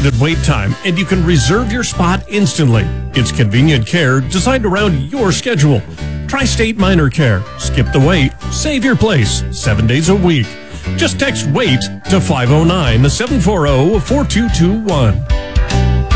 estimated wait time, and you can reserve your spot instantly. It's convenient care designed around your schedule. Tri-State Minor Care. Skip the wait. Save your place. 7 days a week. Just text WAIT to 509-740-4221.